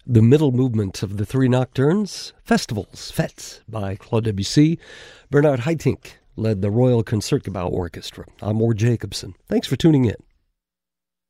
The middle movement of the three nocturnes, Festivals, Fêtes, by Claude Debussy. Bernard Haitink led the Royal Concertgebouw Orchestra. I'm Mort Jacobson. Thanks for tuning in.